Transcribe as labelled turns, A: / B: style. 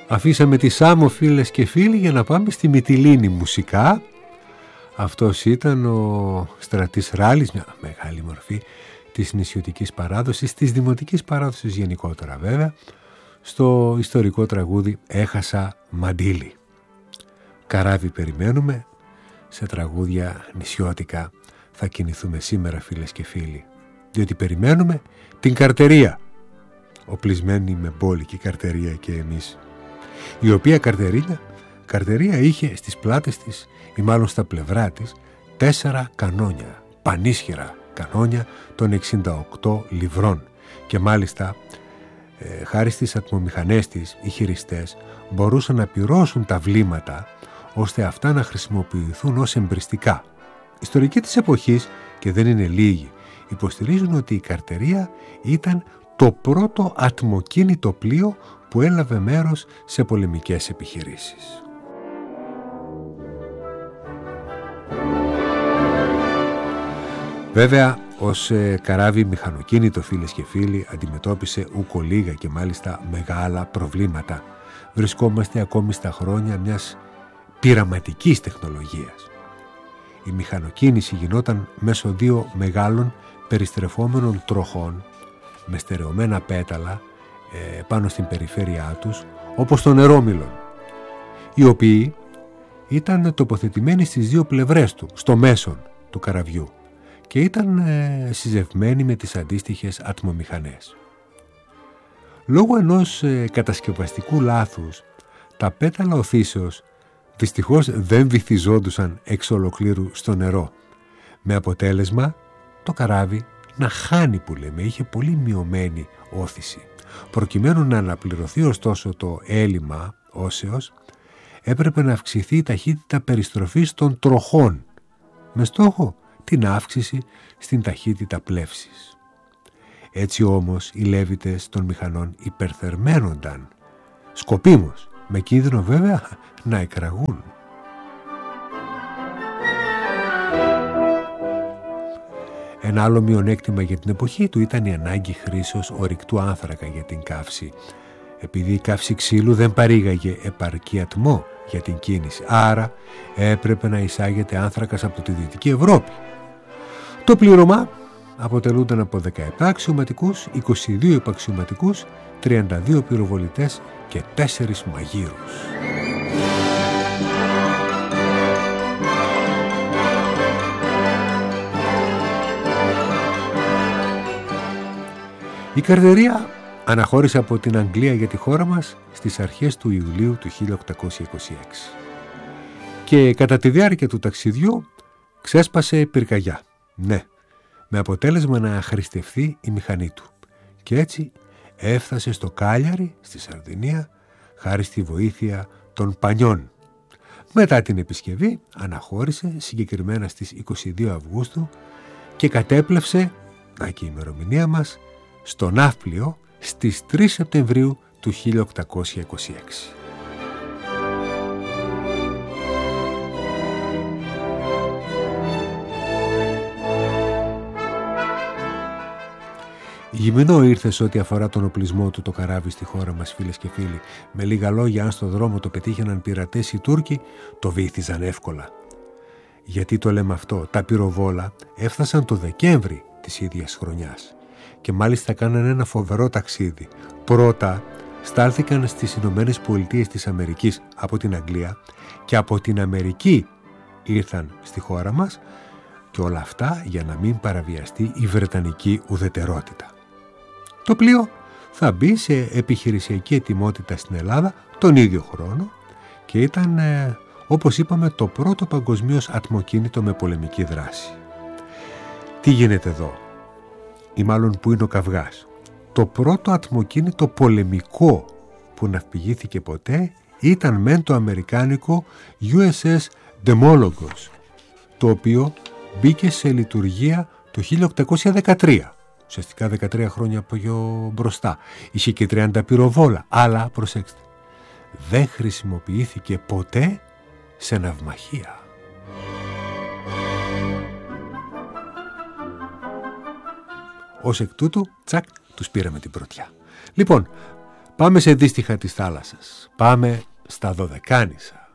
A: Αφήσαμε τη Σάμο, φίλες και φίλοι, για να πάμε στη Μυτιλήνη μουσικά. Αυτός ήταν ο Στρατής Ράλης, μια μεγάλη μορφή της νησιωτικής παράδοσης, της δημοτικής παράδοσης γενικότερα βέβαια, στο ιστορικό τραγούδι «Έχασα μαντίλι». Καράβι περιμένουμε, σε τραγούδια νησιώτικα θα κινηθούμε σήμερα, φίλες και φίλοι, διότι περιμένουμε την καρτερία, οπλισμένη με μπόλικη καρτερία και εμείς, η οποία καρτερία είχε στις πλάτες της ή μάλλον στα πλευρά της 4 κανόνια, πανίσχυρα κανόνια των 68 λιβρών, και μάλιστα χάρη στις ατμομηχανές της οι χειριστές μπορούσαν να πυρώσουν τα βλήματα ώστε αυτά να χρησιμοποιηθούν ως εμπριστικά. Ιστορικοί της εποχής, και δεν είναι λίγοι, υποστηρίζουν ότι η καρτερία ήταν το πρώτο ατμοκίνητο πλοίο που έλαβε μέρος σε πολεμικές επιχειρήσεις. Βέβαια, ως καράβι μηχανοκίνητο, φίλες και φίλοι, αντιμετώπισε ούκο λίγα και μάλιστα μεγάλα προβλήματα. Βρισκόμαστε ακόμη στα χρόνια μιας πειραματικής τεχνολογίας. Η μηχανοκίνηση γινόταν μέσω 2 μεγάλων περιστρεφόμενων τροχών με στερεωμένα πέταλα πάνω στην περιφέρειά τους, όπως των νερόμυλων, οι οποίοι ήταν τοποθετημένοι στις 2 πλευρές του, στο μέσον του καραβιού, και ήταν συζευμένοι με τις αντίστοιχες ατμομηχανές. Λόγω ενός κατασκευαστικού λάθους, τα πέταλα οθήσεως δυστυχώς δεν βυθιζόντουσαν εξ ολοκλήρου στο νερό, με αποτέλεσμα το καράβι να χάνει, που λέμε, είχε πολύ μειωμένη όθηση. Προκειμένου να αναπληρωθεί ωστόσο το έλλειμμα όσεως, έπρεπε να αυξηθεί η ταχύτητα περιστροφής των τροχών, με στόχο την αύξηση στην ταχύτητα πλεύσης. Έτσι όμως οι λέβητες των μηχανών υπερθερμαίνονταν σκοπίμως, με κίνδυνο βέβαια να εκραγούν. Ένα άλλο μειονέκτημα για την εποχή του ήταν η ανάγκη χρήσεως ορυκτού άνθρακα για την καύση, επειδή η καύση ξύλου δεν παρήγαγε επαρκή ατμό για την κίνηση, άρα έπρεπε να εισάγεται άνθρακας από τη Δυτική Ευρώπη. Το πλήρωμα αποτελούνταν από 17 αξιωματικούς, 22 υπαξιωματικούς, 32 πυροβολητές και 4 μαγείρους. Η καρτερία αναχώρησε από την Αγγλία για τη χώρα μας στις αρχές του Ιουλίου του 1826 και κατά τη διάρκεια του ταξιδιού ξέσπασε πυρκαγιά. Ναι, με αποτέλεσμα να αχρηστευθεί η μηχανή του, και έτσι έφτασε στο Κάλιαρι, στη Σαρδινία, χάρη στη βοήθεια των Πανιών. Μετά την επισκευή αναχώρησε συγκεκριμένα στις 22 Αυγούστου και κατέπλευσε, να και η ημερομηνία μας, στο Ναύπλιο στις 3 Σεπτεμβρίου του 1826. Γυμνό ήρθε σε ό,τι αφορά τον οπλισμό του το καράβι στη χώρα μας, φίλες και φίλοι. Με λίγα λόγια, αν στο δρόμο το πετύχαιναν πειρατές οι Τούρκοι, το βύθιζαν εύκολα. Γιατί το λέμε αυτό? Τα πυροβόλα έφτασαν το Δεκέμβρη της ίδιας χρονιάς και μάλιστα κάνανε ένα φοβερό ταξίδι. Πρώτα στάλθηκαν στις Ηνωμένες Πολιτείες της Αμερικής από την Αγγλία και από την Αμερική ήρθαν στη χώρα μας, και όλα αυτά για να μην παραβιαστεί η βρετανική ουδετερότητα. Το πλοίο θα μπει σε επιχειρησιακή ετοιμότητα στην Ελλάδα τον ίδιο χρόνο και ήταν, όπως είπαμε, το πρώτο παγκοσμίως ατμοκίνητο με πολεμική δράση. Τι γίνεται εδώ, ή μάλλον που είναι ο καυγάς? Το πρώτο ατμοκίνητο πολεμικό που ναυπηγήθηκε ποτέ ήταν μεν το αμερικάνικο USS Demologos, το οποίο μπήκε σε λειτουργία το 1813, ουσιαστικά 13 χρόνια από μπροστά. Είχε και 30 πυροβόλα, αλλά προσέξτε, δεν χρησιμοποιήθηκε ποτέ σε ναυμαχία. Ως εκ τούτου, τσακ, τους πήραμε την πρωτιά. Λοιπόν, Πάμε σε δύστιχα της θάλασσας. Πάμε στα Δωδεκάνησα.